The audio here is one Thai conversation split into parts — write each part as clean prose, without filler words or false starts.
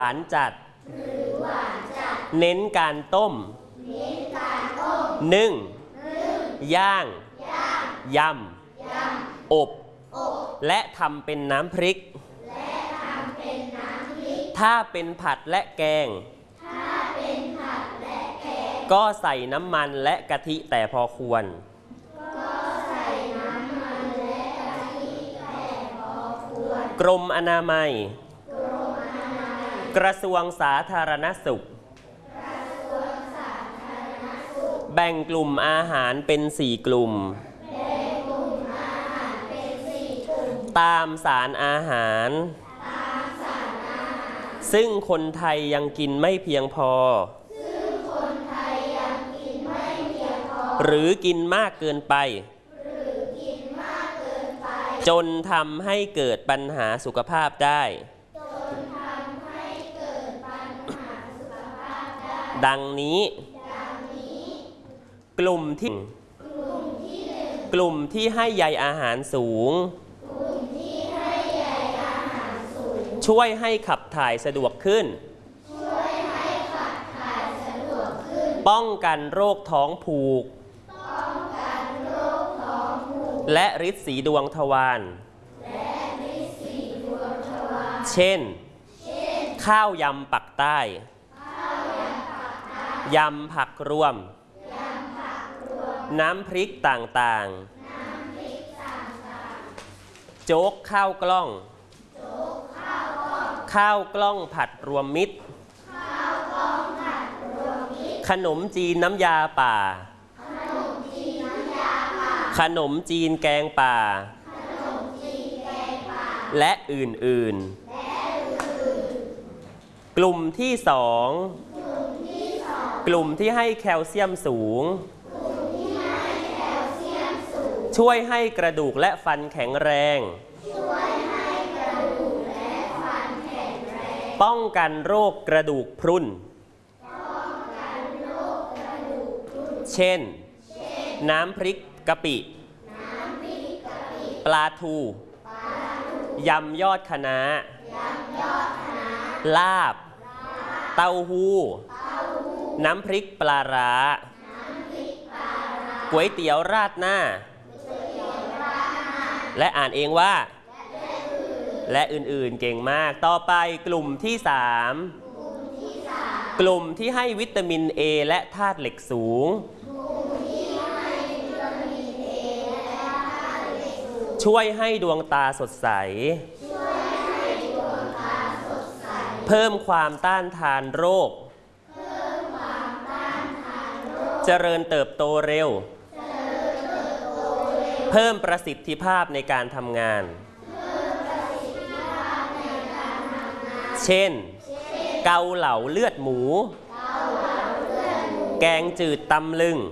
หวานจัดเน้นการต้มนึ่งย่างยำอบและทำเป็นน้ำพริกถ้าเป็นผัดและแกงก็ใส่น้ำมันและกะทิแต่พอควรกรมอนามัยกระทรวงสาธารณสุขแบ่งกลุ่มอาหารเป็น4 กลุ่มตามสารอาหารซึ่งคนไทยยังกินไม่เพียงพอหรือกินมากเกินไปจนทำให้เกิดปัญหาสุขภาพได้ดังนี้กลุ่มที่ให้ใยอาหารสูงช่วยให้ขับถ่ายสะดวกขึ้นป้องกันโรคท้องผูกและฤทธิ์สีดวงทวารเช่นข้าวยำปักใต้ยำผักรวมน้ำพริกต่างๆโจ๊กข้าวกล้องข้าวกล้องผัดรวมมิตรขนมจีนน้ำยาป่าขนมจีนแกงป่าและอื่นๆกลุ่มที่2กลุ่มที่ให้แคลเซียมสูงช่วยให้กระดูกและฟันแข็งแรงป้องกันโรคกระดูกพรุนเช่นน้ำพริกกะปิปลาทูยำยอดคะน้าลาบเต้าหู้น้ำพริกปลาร้าก๋วยเตี๋ยวราดหน้าและอ่านเองว่าและอื่นๆเก่งมากต่อไปกลุ่มที่3กลุ่มที่ให้วิตามิน A และธาตุเหล็กสูงช่วยให้ดวงตาสดใสเพิ่มความต้านทานโรคเจริญเติบโตเร็วเพิ่มประสิทธิภาพในการทำงานเช่นเกาเหลาเลือดหมูแกงจืดตำลึง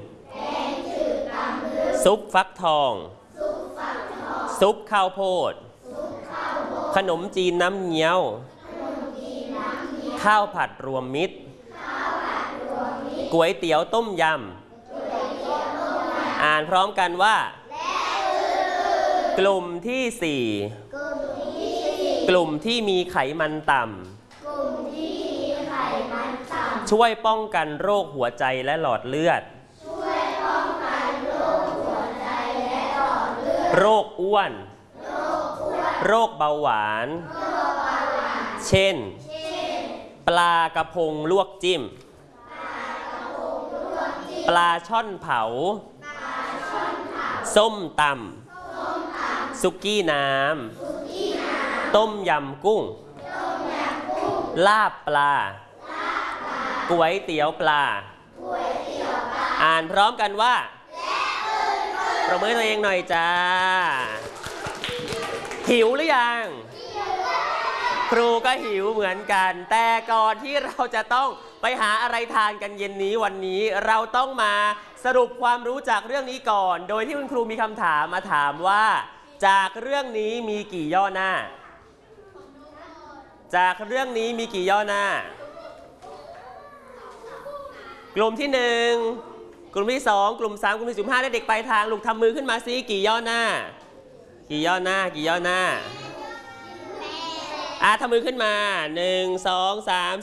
ซุปฟักทองซุปข้าวโพดขนมจีนน้ำเงี้ยวข้าวผัดรวมมิตรก๋วยเตี๋ยวต้มยำอ่านพร้อมกันว่ากลุ่มที่4กลุ่มที่มีไขมันต่ำช่วยป้องกันโรคหัวใจและหลอดเลือดโรคอ้วนโรคเบาหวานเช่นปลากระพงลวกจิ้มปลาช่อนเผาส้มตำสุกี้น้ำต้มยำกุ้งลาบปลาก๋วยเตี๋ยวปลาอ่านพร้อมกันว่าปรบมือตัวเองหน่อยจ้าหิวหรือยังครูก็หิวเหมือนกันแต่ก่อนที่เราจะต้องไปหาอะไรทานกันเย็นนี้วันนี้เราต้องมาสรุปความรู้จากเรื่องนี้ก่อนโดยที่คุณครูมีคำถามมาถามว่าจากเรื่องนี้มีกี่ย่อหน้าจากเรื่องนี้มีกี่ย่อหน้ากลุ่มที่1กลุ่มที่2กลุ่ม3กลุ่มที่15ได้เด็กปลายทางลูกทำมือขึ้นมาซิกี่ย่อหน้ากี่ย่อหน้ากี่ย่อหน้าทำมือขึ้นมา1 2 3